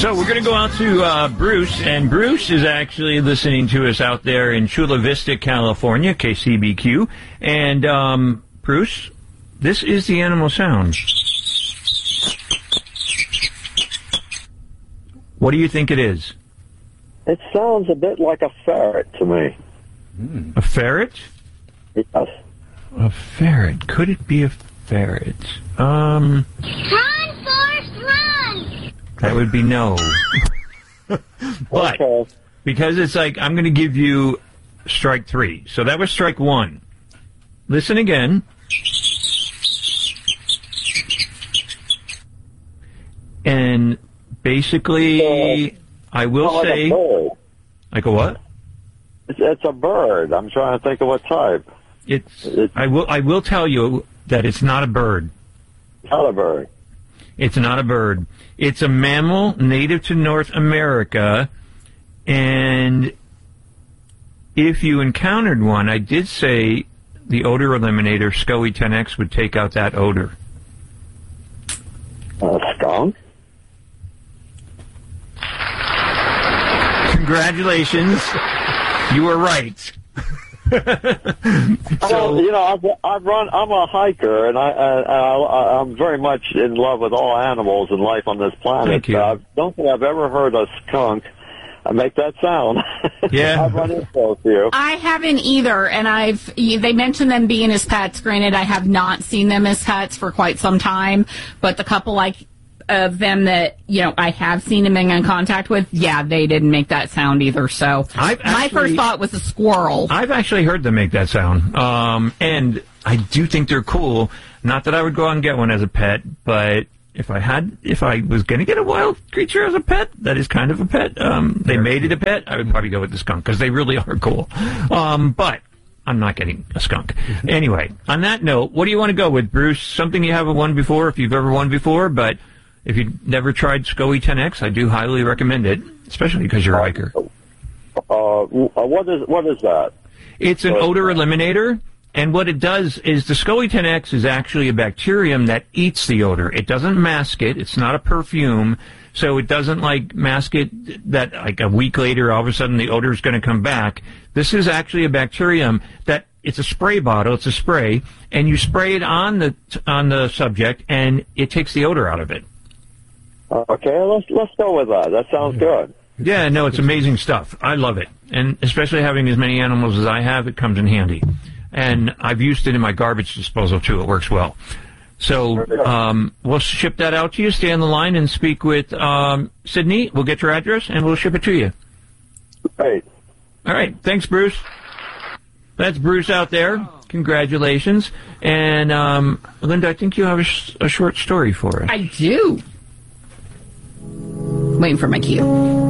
So we're going to go out to Bruce, and Bruce is actually listening to us out there in Chula Vista, California, KCBQ. And Bruce, this is the animal sound. What do you think it is? It sounds a bit like a ferret to me. A ferret? Yes. A ferret. Could it be a ferret? Run, Forrest, run! That would be no. But Okay. because it's like, I'm going to give you strike 3. So that was strike 1. Listen again. And basically, I will Like say... a bird. Like a what? It's a bird. I'm trying to think of what type. I will tell you that it's not a bird. Not a bird. It's not a bird. It's a mammal native to North America, and if you encountered one, I did say the odor eliminator, SCOE 10X, would take out that odor. A skunk? Congratulations. You were right. Well, you know, I'm a hiker, and I'm very much in love with all animals and life on this planet. Thank you. I don't think I've ever heard a skunk make that sound. Yeah. I've run into a few. I haven't either, and they mentioned them being as pets. Granted, I have not seen them as pets for quite some time, but the couple of them that, you know, I have seen them in contact with, yeah, they didn't make that sound either. So my first thought was a squirrel. I've actually heard them make that sound, and I do think they're cool. Not that I would go out and get one as a pet, but if I was going to get a wild creature as a pet, that is kind of a pet. They made it a pet, I would probably go with the skunk because they really are cool. But I'm not getting a skunk. Anyway, on that note, what do you want to go with, Bruce? Something you haven't won before, if you've ever won before, but if you've never tried SCOE 10X, I do highly recommend it, especially because you're a hiker. What is that? It's an odor eliminator, and what it does is the SCOE 10X is actually a bacterium that eats the odor. It doesn't mask it. It's not a perfume, so it doesn't like mask it that like a week later all of a sudden the odor is going to come back. This is actually a bacterium that it's a spray bottle. It's a spray, and you spray it on the subject, and it takes the odor out of it. Okay, let's go with that. That sounds good. Yeah, no, it's amazing stuff. I love it. And especially having as many animals as I have, it comes in handy. And I've used it in my garbage disposal, too. It works well. So we'll ship that out to you. Stay on the line and speak with Sydney. We'll get your address, and we'll ship it to you. Great. All right. Thanks, Bruce. That's Bruce out there. Congratulations. And, Linda, I think you have a short story for us. I do. Waiting for my cue.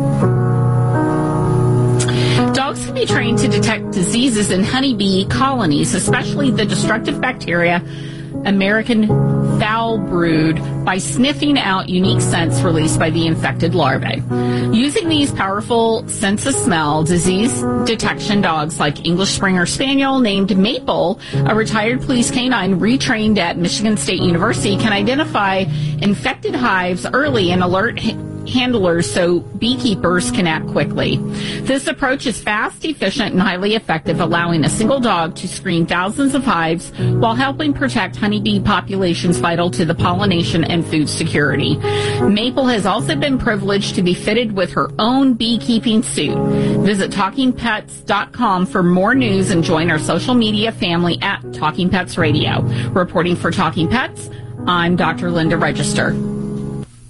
Dogs can be trained to detect diseases in honeybee colonies, especially the destructive bacteria American foul brood, by sniffing out unique scents released by the infected larvae. Using these powerful sense of smell, disease detection dogs like English Springer Spaniel named Maple, a retired police canine retrained at Michigan State University, can identify infected hives early and alert handlers so beekeepers can act quickly. This approach is fast, efficient, and highly effective, allowing a single dog to screen thousands of hives while helping protect honeybee populations vital to the pollination and food security. Maple has also been privileged to be fitted with her own beekeeping suit. Visit TalkingPets.com for more news and join our social media family at Talking Pets Radio. Reporting for Talking Pets, I'm Dr. Linda Register.